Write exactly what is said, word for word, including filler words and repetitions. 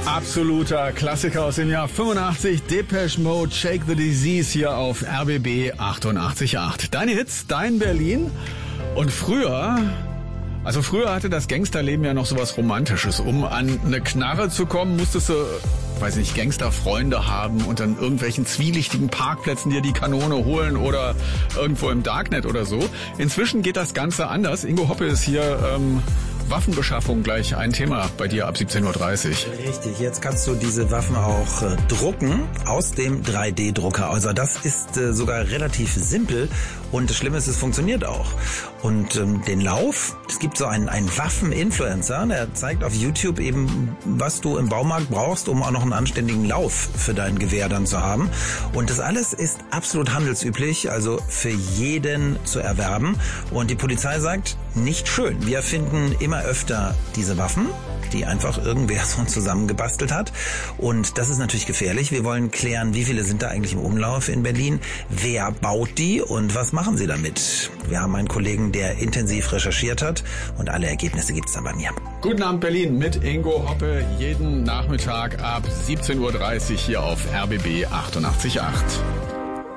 Absoluter Klassiker aus dem Jahr fünfundachtzig, Depeche Mode, Shake the Disease hier auf R B B achtundachtzig Komma acht. Deine Hits, dein Berlin. Und früher, also früher hatte das Gangsterleben ja noch sowas Romantisches. Um an eine Knarre zu kommen, musstest du, weiß nicht, Gangsterfreunde haben und an irgendwelchen zwielichtigen Parkplätzen dir die Kanone holen oder irgendwo im Darknet oder so. Inzwischen geht das Ganze anders. Ingo Hoppe ist hier, ähm, Waffenbeschaffung gleich ein Thema bei dir ab siebzehn Uhr dreißig. Richtig, jetzt kannst du diese Waffen auch äh, drucken aus dem drei D Drucker. Also das ist äh, sogar relativ simpel und das Schlimme ist, es funktioniert auch. Und ähm, den Lauf, es gibt so einen, einen Waffen-Influencer, der zeigt auf YouTube eben, was du im Baumarkt brauchst, um auch noch einen anständigen Lauf für dein Gewehr dann zu haben. Und das alles ist absolut handelsüblich, also für jeden zu erwerben. Und die Polizei sagt, nicht schön. Wir finden immer öfter diese Waffen, die einfach irgendwer so zusammengebastelt hat. Und das ist natürlich gefährlich. Wir wollen klären, wie viele sind da eigentlich im Umlauf in Berlin? Wer baut die und was machen sie damit? Wir haben einen Kollegen, der intensiv recherchiert hat und alle Ergebnisse gibt's dann bei mir. Guten Abend Berlin mit Ingo Hoppe, jeden Nachmittag ab siebzehn Uhr dreißig hier auf R B B achtundachtzig Komma acht.